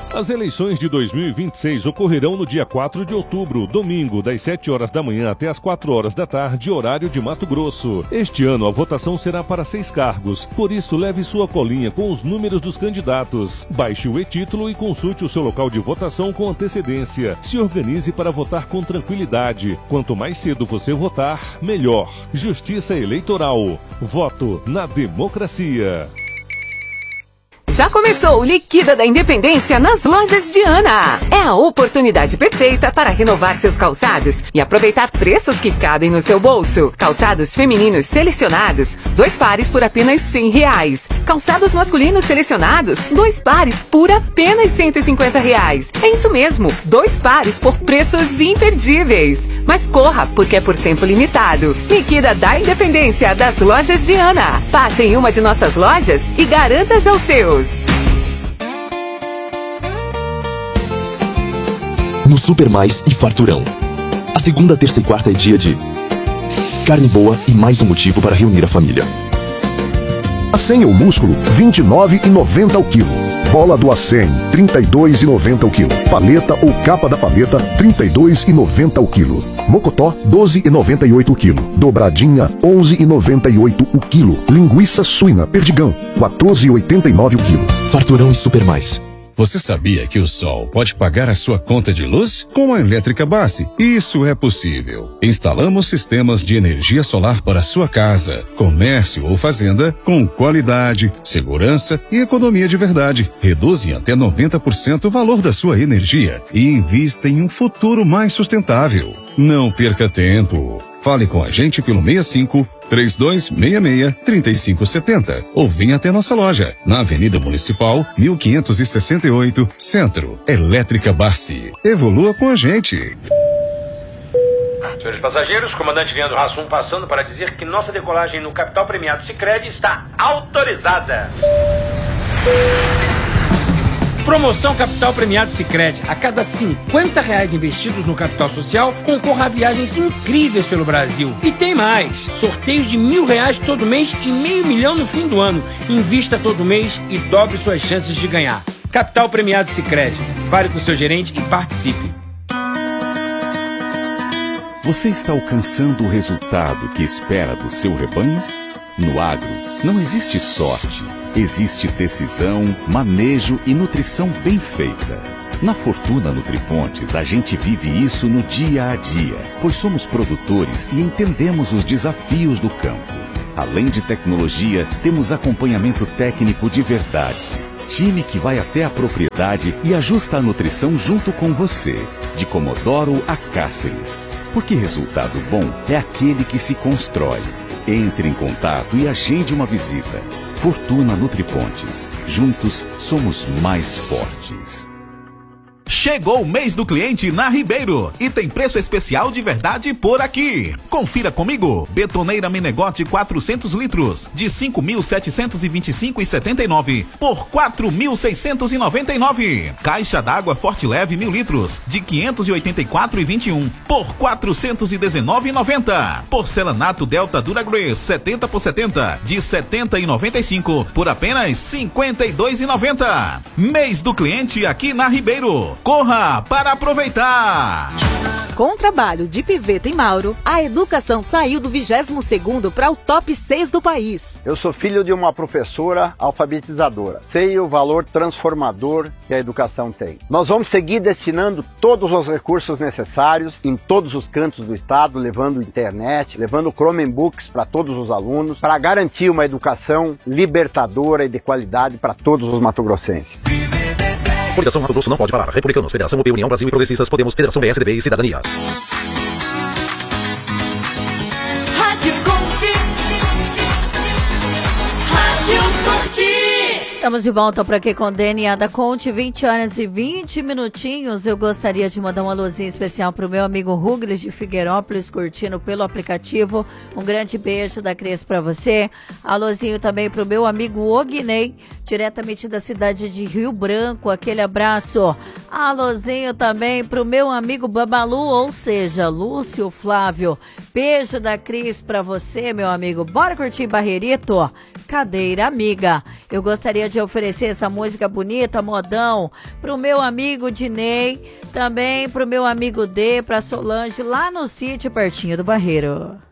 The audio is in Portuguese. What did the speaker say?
As eleições de 2026 ocorrerão no dia 4 de outubro, domingo, das 7 horas da manhã até as 4 horas da tarde, horário de Mato Grosso. Este ano a votação será para 6 cargos, por isso leve sua colinha com os números dos candidatos. Baixe o e-título e consulte o seu local de votação com antecedência. Se organize para votar com tranquilidade. Quanto mais cedo você votar, melhor. Justiça Eleitoral. Voto na democracia. Já começou o Liquida da Independência nas lojas Diana. É a oportunidade perfeita para renovar seus calçados e aproveitar preços que cabem no seu bolso. Calçados femininos selecionados, 2 pares por apenas R$100. Calçados masculinos selecionados, 2 pares por apenas R$150. É isso mesmo, 2 pares por preços imperdíveis. Mas corra, porque é por tempo limitado. Liquida da Independência das lojas Diana. Passe em uma de nossas lojas e garanta já o seu. No Super Mais e Farturão. A segunda, terça e quarta é dia de carne boa e mais um motivo para reunir a família. Acém ou músculo, R$ 29,90 ao quilo. Bola do Acém, R$ 32,90 ao quilo. Paleta ou capa da paleta, R$ 32,90 ao quilo. Mocotó, R$ 12,98 o quilo. Dobradinha, R$ 11,98 o quilo. Linguiça suína Perdigão, R$ 14,89 o quilo. Farturão e Super Mais. Você sabia que o sol pode pagar a sua conta de luz? Com a Elétrica Bassi, isso é possível. Instalamos sistemas de energia solar para sua casa, comércio ou fazenda com qualidade, segurança e economia de verdade. Reduz em até 90% o valor da sua energia e invista em um futuro mais sustentável. Não perca tempo. Fale com a gente pelo 65-3266-3570 ou venha até nossa loja, na Avenida Municipal, 1568, Centro. Elétrica Bassi. Evolua com a gente. Senhores passageiros, comandante Leandro Hassum passando para dizer que nossa decolagem no Capital Premiado Sicredi está autorizada. Promoção Capital Premiado Sicredi. A cada R$50 investidos no capital social, concorra a viagens incríveis pelo Brasil. E tem mais. Sorteios de R$1.000 todo mês e R$500 mil no fim do ano. Invista todo mês e dobre suas chances de ganhar. Capital Premiado Sicredi. Fale com o seu gerente e participe. Você está alcançando o resultado que espera do seu rebanho? No agro, não existe sorte. Existe decisão, manejo e nutrição bem feita. Na Fortuna Nutripontes, a gente vive isso no dia a dia, pois somos produtores e entendemos os desafios do campo. Além de tecnologia, temos acompanhamento técnico de verdade. Time que vai até a propriedade e ajusta a nutrição junto com você, de Comodoro a Cáceres. Porque resultado bom é aquele que se constrói. Entre em contato e agende uma visita. Fortuna Nutripontes. Juntos somos mais fortes. Chegou o mês do cliente na Ribeiro e tem preço especial de verdade por aqui. Confira comigo. Betoneira Menegote 400 litros de 5.725,79 por 4.699. Caixa d'água Forte Leve 1.000 litros de 584,21 por 419,90. Porcelanato Delta Duragre 70 por 70 de 70,95 por apenas 52,90. Mês do cliente aqui na Ribeiro. Corra para aproveitar! Com o trabalho de Piveta e Mauro, a educação saiu do 22º para o top 6 do país. Eu sou filho de uma professora alfabetizadora. Sei o valor transformador que a educação tem. Nós vamos seguir destinando todos os recursos necessários em todos os cantos do estado, levando internet, levando Chromebooks para todos os alunos, para garantir uma educação libertadora e de qualidade para todos os matogrossenses. Federação Mato Grosso não pode parar. Republicanos, Federação UP, União Brasil e Progressistas, Podemos, Federação PSDB e Cidadania. Rádio Conte. Rádio Conte. Estamos de volta para aqui com DNA da Conte, 20 horas e 20 minutinhos. Eu gostaria de mandar uma luzinha especial para o meu amigo Rugles de Figueirópolis, curtindo pelo aplicativo. Um grande beijo da Cris para você. Alôzinho também para o meu amigo Ognei, diretamente da cidade de Rio Branco. Aquele abraço. Alôzinho também para o meu amigo Babalu, ou seja, Lúcio Flávio, Beijo da Cris pra você, meu amigo. Bora curtir Barreirito? Cadeira Amiga. Eu gostaria de oferecer essa música bonita, modão, pro meu amigo Dinei, também pro meu amigo D, pra Solange, lá no sítio pertinho do Barreiro.